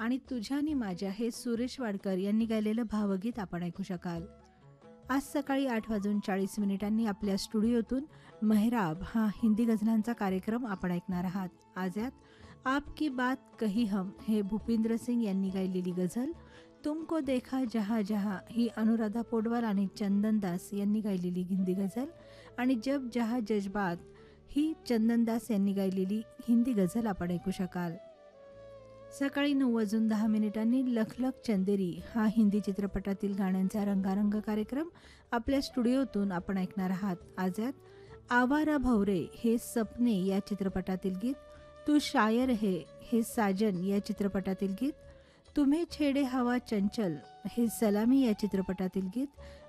आणि तुझ्यानी माझ्या हे सुरेश वाडकर यांनी गायलेलं भावगीत आपण ऐकू शकाल. आज सकाळी 8:40 आपल्या स्टुडिओतून मेहराब हा हिंदी गझलांचा कार्यक्रम आपण ऐकणार आहात. आज यात आपकी बात कही हम हे भूपिंद्र सिंग यांनी गायलेली गझल, तुमको देखा जहा जहा ही अनुराधा पोडवाल आणि चंदन दास यांनी गायलेली हिंदी गझल आणि जब जहा जज्बात ही चंदन दास यांनी गायलेली हिंदी गझल आपण ऐकू शकाल. सकाळी 9:10 लख लख चंदेरी हा हिंदी चित्रपटातील गाण्यांचा रंगारंग कार्यक्रम आपल्या स्टुडिओतून आपण ऐकणार आहात. आज यात आवारा भवरे हे सपने या चित्रपटातील गीत, तू शायर हे साजन या चित्रपटातील गीत, तुम्हे छेडे हवा चंचल हे सलामी या चित्रपटातील गीत